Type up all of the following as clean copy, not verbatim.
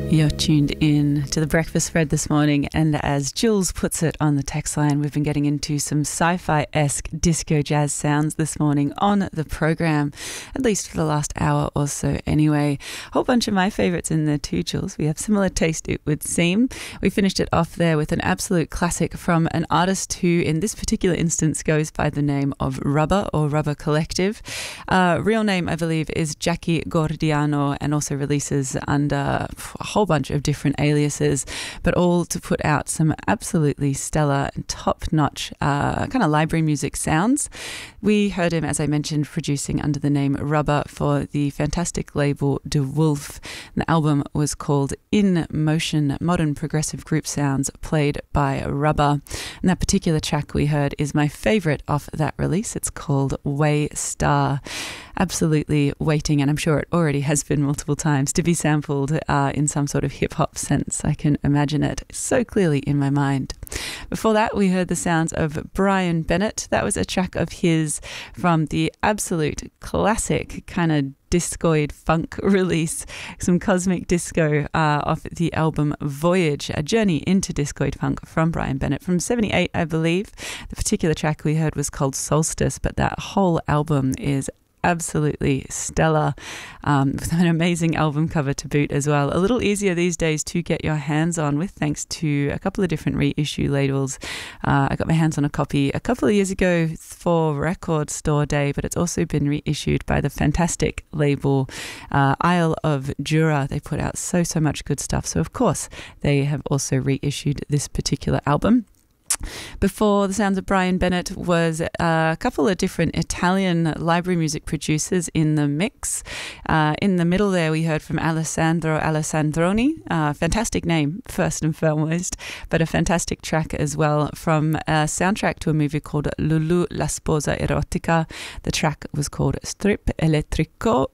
You're tuned in to the Breakfast Spread this morning, and as Jules puts it on the text line, we've been getting into some sci-fi-esque disco jazz sounds this morning on the program, at least for the last hour or so anyway. A whole bunch of my favourites in there too, Jules. We have similar taste, it would seem. We finished it off there with an absolute classic from an artist who, in this particular instance, goes by the name of Rubber or Rubber Collective. Real name, I believe, is Jackie Gordiano, and also releases under a whole bunch of different aliases, but all to put out some absolutely stellar and top-notch kind of library music sounds. We heard him, as I mentioned, producing under the name Rubber for the fantastic label De Wolf. The album was called In Motion, Modern Progressive Group Sounds Played by Rubber. And that particular track we heard is my favourite off that release. It's called Way Star. Absolutely waiting, and I'm sure it already has been multiple times, to be sampled in some sort of hip-hop sense. I can imagine it so clearly in my mind. Before that, we heard the sounds of Brian Bennett. That was a track of his from the absolute classic kind of discoid funk release, some cosmic disco off the album Voyage, a journey into discoid funk from Brian Bennett from 78, I believe. The particular track we heard was called Solstice, but that whole album is absolutely stellar, with an amazing album cover to boot as well. A little easier these days to get your hands on with, thanks to a couple of different reissue labels. I got my hands on a copy a couple of years ago for Record Store Day, but it's also been reissued by the fantastic label Isle of Jura. They put out so much good stuff, so of course they have also reissued this particular album. Before the sounds of Brian Bennett was a couple of different Italian library music producers in the mix. In the middle there we heard from Alessandro Alessandroni, fantastic name first and foremost, but a fantastic track as well from a soundtrack to a movie called Lulu la sposa erotica. The track was called Strip Elettrico.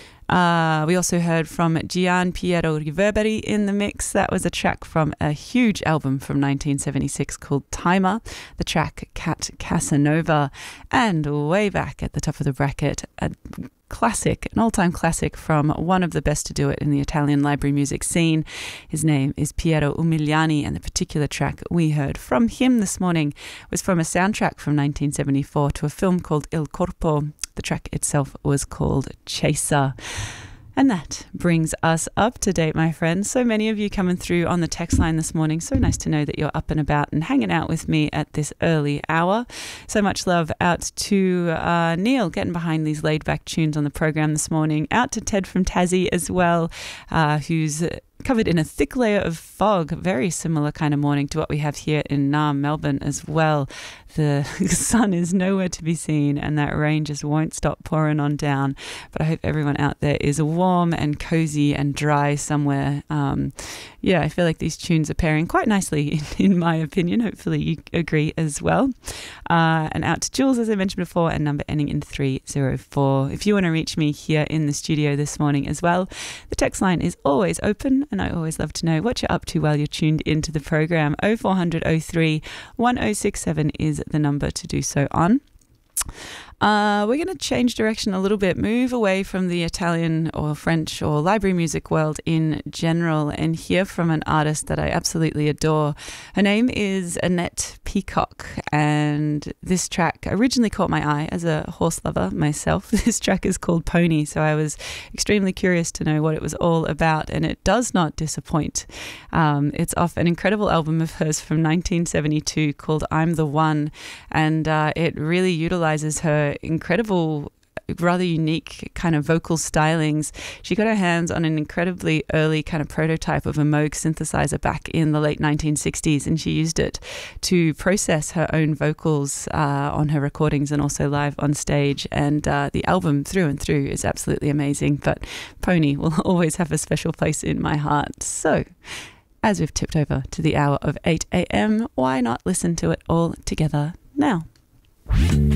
We also heard from Gian Piero Riverberi in the mix. That was a track from a huge album from 1976 called Timer, the track Cat Casanova. And way back at the top of the bracket, a classic, an all-time classic from one of the best to do it in the Italian library music scene. His name is Piero Umiliani, and the particular track we heard from him this morning was from a soundtrack from 1974 to a film called Il Corpo. The track itself was called Chaser. And that brings us up to date, my friends. So many of you coming through on the text line this morning. So nice to know that you're up and about and hanging out with me at this early hour. So much love out to Neil, getting behind these laid-back tunes on the program this morning. Out to Ted from Tassie as well, who's covered in a thick layer of fog. Very similar kind of morning to what we have here in Naarm, Melbourne as well. The sun is nowhere to be seen, and that rain just won't stop pouring on down. But I hope everyone out there is warm and cozy and dry somewhere. Yeah, I feel like these tunes are pairing quite nicely, in my opinion. Hopefully you agree as well. And out to Jules, as I mentioned before, and number ending in 304. If you want to reach me here in the studio this morning as well, the text line is always open, and I always love to know what you're up to while you're tuned into the program. 0400 03 1067 is the number to do so on. We're going to change direction a little bit, move away from the Italian or French or library music world in general, and hear from an artist that I absolutely adore. Her name is Annette Peacock, and this track originally caught my eye as a horse lover myself. This track is called Pony, so I was extremely curious to know what it was all about, and it does not disappoint. It's off an incredible album of hers from 1972 called I'm the One, and it really utilizes her incredible, rather unique kind of vocal stylings. She got her hands on an incredibly early kind of prototype of a Moog synthesizer back in the late 1960s, and she used it to process her own vocals on her recordings and also live on stage. And the album through and through is absolutely amazing, but Pony will always have a special place in my heart. So as we've tipped over to the hour of 8 a.m, why not listen to it all together now?